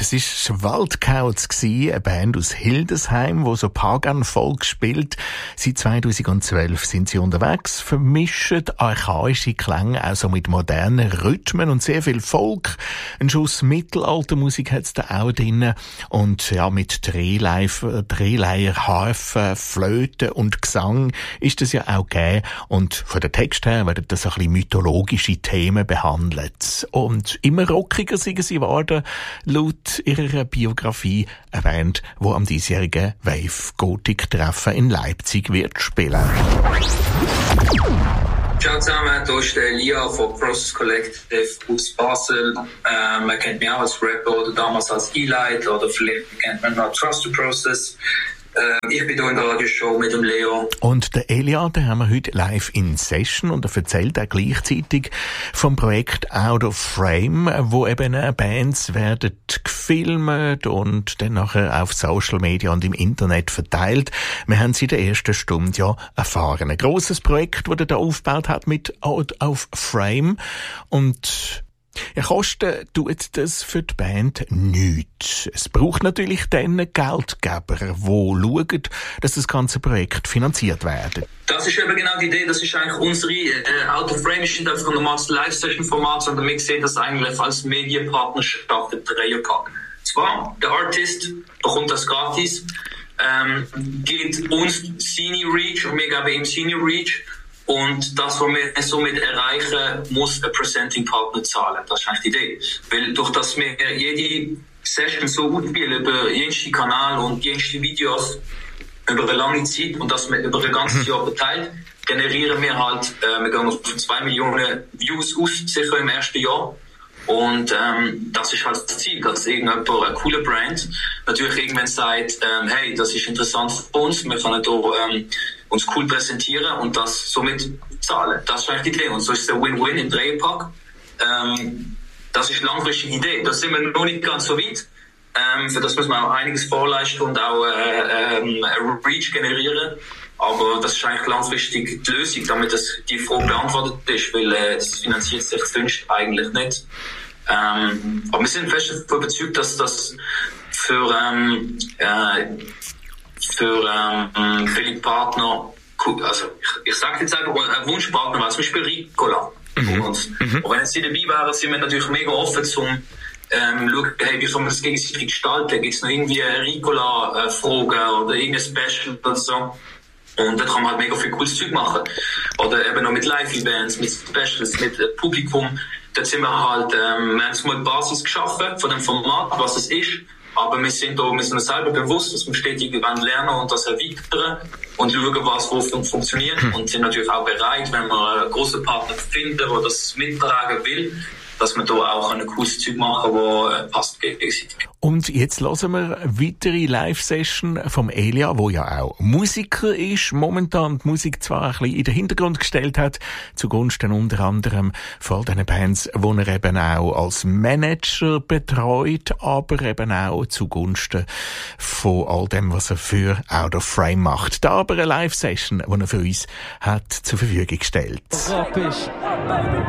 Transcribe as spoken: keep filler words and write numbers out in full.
Das war Waldkauz, eine Band aus Hildesheim, die so Pagan-Folk spielt. Seit zweitausendzwölf sind sie unterwegs, vermischen archaische Klänge auch so mit modernen Rhythmen und sehr viel Folk. Ein Schuss Mittelaltermusik hat es da auch drin. Und ja, mit Drehleifer, Drehleier, Harfe, Flöte und Gesang ist das ja auch gegeben. Und von der Text her werden das ein bisschen mythologische Themen behandelt. Und immer rockiger sind sie geworden, laut ihrer Biografie, eine Band, die am diesjährigen Wave Gothic Treffen in Leipzig wird spielen. Ciao zusammen, hier ist der Elia von Process Collective aus Basel. Ähm, man kennt mich auch als Rapper oder damals als E-Light oder vielleicht kennt man noch Trust the Process. Ähm, ich bin hier in der Radioshow mit dem Leo. Und der Elia, den haben wir heute live in Session und er erzählt auch gleichzeitig vom Projekt Out of Frame, wo eben Bands werden gefilmt und dann nachher auf Social Media und im Internet verteilt. Wir haben sie in der ersten Stunde ja erfahren. Ein grosses Projekt, das er da aufgebaut hat mit Out of Frame. Und ja, kosten tut das für die Band nichts. Es braucht natürlich dann Geldgeber, die schauen, dass das ganze Projekt finanziert wird. Das ist eben genau die Idee, das ist eigentlich unsere äh, Out of Frame ist nicht einfach ein normales Live-Session-Format, sondern wir sehen das eigentlich als Medienpartnerschaft der Dreierpack. Zwar, der Artist bekommt das gratis, ähm, gibt uns seine Reach und wir geben ihm seine Reach. Und das, was wir somit erreichen, muss ein Presenting-Partner zahlen. Das ist eigentlich die Idee. Weil durch das wir jede Session so ausspielen über jeden Kanal und jede Videos über eine lange Zeit und das wir über ein ganzes Jahr beteiligt, generieren wir halt, äh, wir gehen auf zwei Millionen Views aus, sicher im ersten Jahr. Und ähm, das ist halt das Ziel, dass irgendjemand, eine coole Brand, natürlich irgendwann sagt, ähm, hey, das ist interessant für uns, wir können hier ähm, uns cool präsentieren und das somit zahlen. Das ist eigentlich die Idee. Und so ist der Win-Win im Dreierpack. Ähm, das ist eine langfristige Idee. Da sind wir noch nicht ganz so weit. Ähm, für das müssen wir auch einiges vorleisten und auch äh, ähm, Reach generieren. Aber das ist eigentlich langfristig die Lösung, damit das die Frage beantwortet ist, weil äh, das finanziert sich sonst eigentlich nicht. Ähm, aber wir sind fest davon überzeugt, dass das für ähm, äh, für ähm, viele Partner, also ich, ich sage jetzt einfach, ein Wunschpartner war zum Beispiel Ricola. Mhm. Und, mhm. und wenn sie dabei wären, sind wir natürlich mega offen zum ähm, schauen, hey, wie soll man das gegenseitig gestalten? Gibt es noch irgendwie Ricola-Fragen oder irgendein Special oder so? Und da kann man halt mega viel cooles Zeug machen. Oder eben noch mit Live-Events, mit Specials, mit äh, Publikum. Da sind wir halt, ähm, wir haben jetzt mal die Basis geschaffen von dem Format, was es ist. Aber wir sind da, wir sind uns selber bewusst, dass wir stetig lernen und das erweitern und schauen, was wo funktioniert. Und sind natürlich auch bereit, wenn wir einen grossen Partner finden, der das mittragen will, dass wir da auch ein cooles Zeug machen, das passt gegenseitig. Und jetzt hören wir eine weitere Live-Session vom Elia, der ja auch Musiker ist, momentan die Musik zwar ein bisschen in den Hintergrund gestellt hat, zugunsten unter anderem von all diesen Bands, die er eben auch als Manager betreut, aber eben auch zugunsten von all dem, was er für Out of Frame macht. Da aber eine Live-Session, die er für uns hat zur Verfügung gestellt.